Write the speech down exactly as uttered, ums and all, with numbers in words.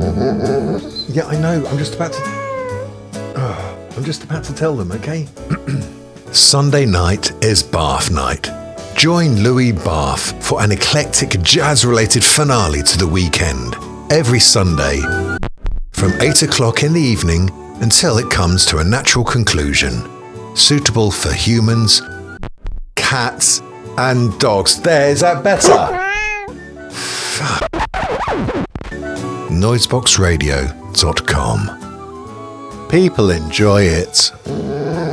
Yeah, I know. I'm just about to... Oh, I'm just about to tell them, okay? Sunday night is Bath night. Join Louis Bath for an eclectic jazz-related finale to the weekend. Every Sunday, from eight o'clock in the evening until it comes to a natural conclusion. Suitable for humans, cats, and dogs. There, is that better? noisebox radio dot com. People enjoy it.